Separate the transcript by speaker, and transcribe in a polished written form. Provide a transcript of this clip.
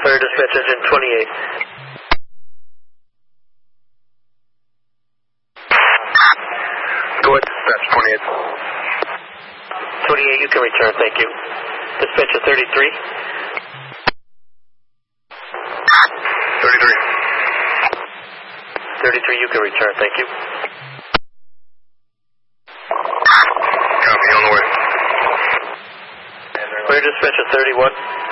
Speaker 1: Clear dispatch engine 28.
Speaker 2: Go ahead, dispatch 28.
Speaker 1: 28, you can return, thank you. Dispatcher 33.
Speaker 2: 33.
Speaker 1: 33, you can return, thank you.
Speaker 2: Copy, on the way.
Speaker 1: Clear dispatcher 31.